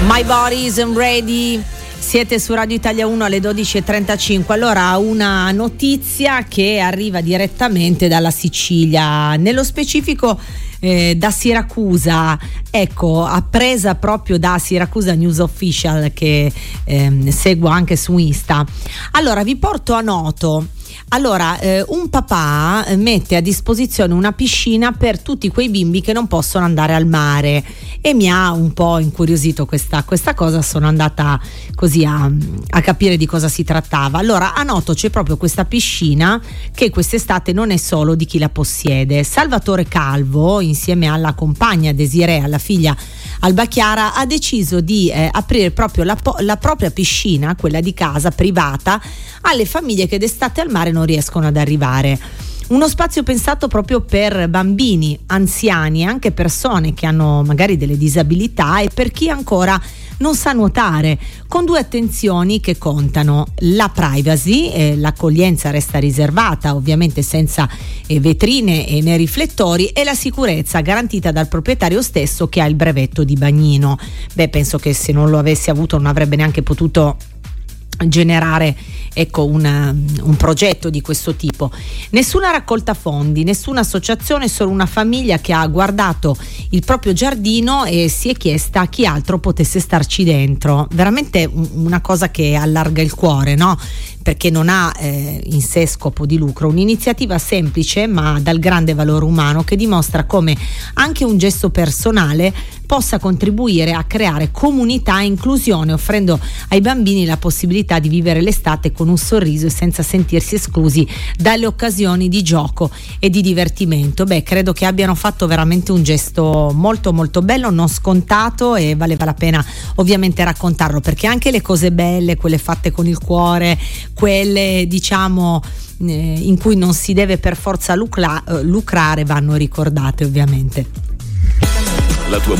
My Body Isn't Ready. Siete su Radio Italia 1 alle 12.35. Allora, una notizia che arriva direttamente dalla Sicilia, nello specifico da Siracusa. Ecco, appresa proprio da Siracusa News Official, che seguo anche su Insta. Allora, vi porto a Noto. Allora, un papà mette a disposizione una piscina per tutti quei bimbi che non possono andare al mare, e mi ha un po' incuriosito questa cosa. Sono andata così a capire di cosa si trattava. Allora, a Noto c'è proprio questa piscina che quest'estate non è solo di chi la possiede. Salvatore Calvo, insieme alla compagna Desiree, alla figlia Alba Chiara, ha deciso di aprire proprio la propria piscina, quella di casa, privata, alle famiglie che d'estate al mare non riescono ad arrivare. Uno spazio pensato proprio per bambini, anziani e anche persone che hanno magari delle disabilità, e per chi ancora non sa nuotare, con due attenzioni che contano: la privacy, l'accoglienza resta riservata, ovviamente senza vetrine né riflettori, e la sicurezza garantita dal proprietario stesso, che ha il brevetto di bagnino. Penso che se non lo avesse avuto non avrebbe neanche potuto generare, ecco, un progetto di questo tipo. Nessuna raccolta fondi, nessuna associazione, solo una famiglia che ha guardato il proprio giardino e si è chiesta chi altro potesse starci dentro. Veramente una cosa che allarga il cuore, no? Perché non ha in sé scopo di lucro. Un'iniziativa semplice ma dal grande valore umano, che dimostra come anche un gesto personale possa contribuire a creare comunità e inclusione, offrendo ai bambini la possibilità di vivere l'estate con un sorriso e senza sentirsi esclusi dalle occasioni di gioco e di divertimento. Credo che abbiano fatto veramente un gesto molto molto bello, non scontato, e valeva la pena ovviamente raccontarlo, perché anche le cose belle, quelle fatte con il cuore, quelle diciamo in cui non si deve per forza lucrare, vanno ricordate ovviamente. La tua